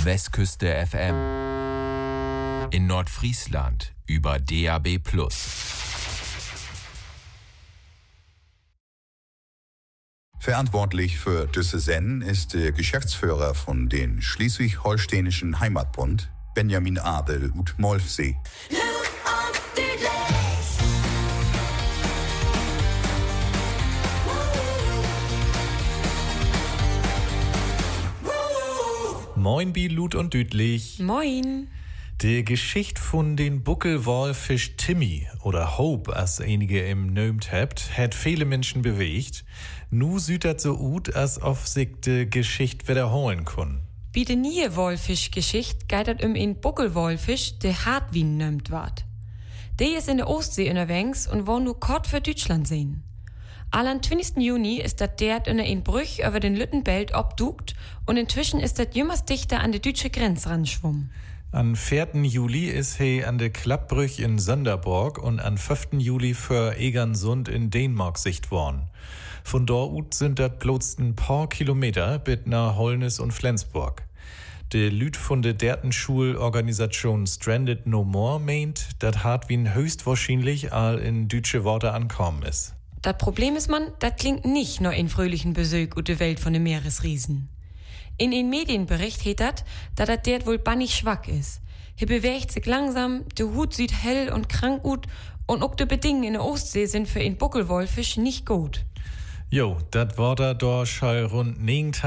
Westküste FM. In Nordfriesland über DAB+. Verantwortlich für diese Sendung ist der Geschäftsführer von den Schleswig-Holsteinischen Heimatbund, Benjamin Adel und Molfsee. Moin, bi Lut und Dütlich. Moin. Die Geschichte von den Buckelwalfisch Timmy oder Hope, als einige im nömt habt, hat viele Menschen bewegt. Nu sieht das so ut, als ob sich die Geschichte wiederholen kann. Wie de nie Walfisch-Geschichte geht es ein Buckelwalfisch, der Hartwien nömt ward. Der ist in der Ostsee unterwegs und wollen nur kort für Deutschland sehen. Am 20. Juni ist das dert in ein Brüch über den Lüttenbelt obdukt und inzwischen ist das jümmers dichter an die deutsche Grenze ranschwommen. Am 4. Juli ist he an der Klappbrüch in Sonderborg und am 5. Juli für Egersund in Dänemark sicht worden. Von dort ut sind das bloß ein paar Kilometer bis nach Holnis und Flensburg. De Lüt von der Dertenschulorganisation Stranded No More meint, dass Hartwien höchstwahrscheinlich all in deutsche Worte ankommen ist. Das Problem ist, das klingt nicht nur in fröhlichen Besuch und der Welt von den Meeresriesen. In einem Medienbericht heet dat, dass das dert wohl bannig schwach ist. Hier bewegt sich langsam, der Hut sieht hell und krank ut und auch die Bedingungen in der Ostsee sind für einen Buckelwalfisch nicht gut. Jo, dat war da doch schon rund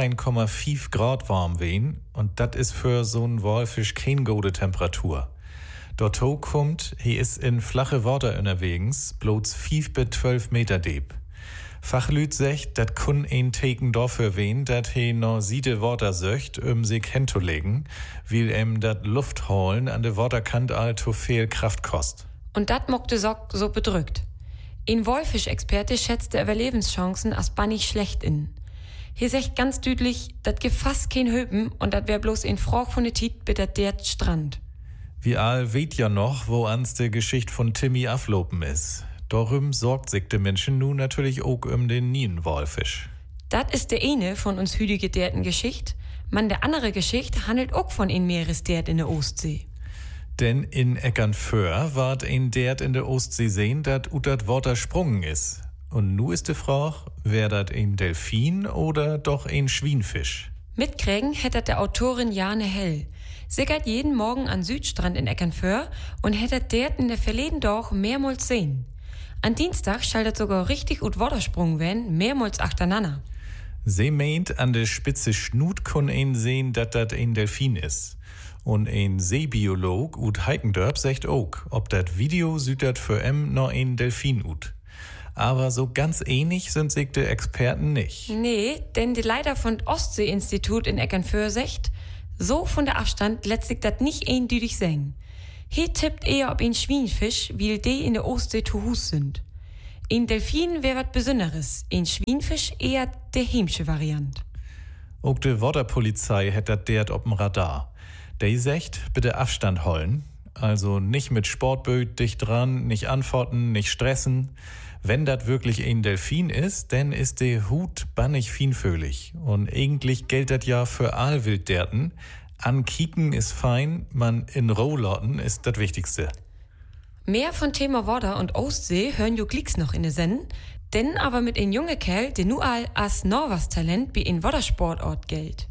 19,5 Grad warm wehen und dat ist für so'n Walfisch kein gute Temperatur. Dort kommt, he ist in flache Water unterwegs, bloß 5 bis 12 Meter deep. Fachlüt sagt, dat kun ein Teken dafür wehen, dat he no siede Water söcht, sich hinzulegen, weil dat Luftholen an de Waterkant all zu viel Kraft kost. Und dat mockte so bedrückt. Ein Walfisch-Experte schätzt die Überlebenschancen als bannig schlecht in. Hier sagt ganz deutlich, dat gibt fast kein Höpen und dat wär bloß ein Frog von der Tiet bei dat dert Strand. Wir all weet ja noch, wo ans de Geschichte von Timmy aflopen is. Darum sorgt sich de Menschen nun natürlich auch den Nienwalfisch. Dat ist der eine von uns hüdige derten Geschichte. Man, der andere Geschichte handelt auch von ein Meeresdert in der Ostsee. Denn in Eckernföhr ward ein Dert in der Ostsee sehen, dat ut dat Water sprungen is. Und nu ist die Frage, wär dat ein Delfin oder doch ein Schwienfisch? Mitkriegen hätte der Autorin Jane Hell. Sie geht jeden Morgen an Südstrand in Eckernföhr und hätte dert in der verleden Dorf mehrmals sehen. An Dienstag schaltet sogar richtig gut Watersprung werden, mehrmals achteinander. Sie meint, an der spitze Schnut kun ein sehen, dat ein Delfin is. Und ein Seebiolog ut Heikendörp sagt auch, ob dat Video süd dat für noch ein Delfin ut. Aber so ganz ähnlich sind sich die Experten nicht. Nee, denn die Leiter von Ostsee-Institut in Eckernföhr sagt, so von der Abstand lässt sich dat nicht eindeutig sehen. Hier tippt eher ob ein Schwienfisch, weil die in der Ostsee zu Hus sind. Ein Delfin wär wat Besonderes, ein Schwienfisch eher der heimsche Variant. Auch die Wasserpolizei hätt dat dert ob'm Radar. Die sagt, bitte Abstand holen. Also nicht mit Sportböt dicht dran, nicht antworten, nicht stressen. Wenn dat wirklich ein Delfin ist, dann ist der Hut bannig feinfühlig. Und eigentlich gilt dat ja für Aalwildderten. Ankicken ist fein, man in Rohlotten ist das Wichtigste. Mehr von Thema Water und Ostsee hören jo glicks noch in der Sendung, denn aber mit ein junge Kerl, der nu all als Norwas Talent wie in Watersportort gilt.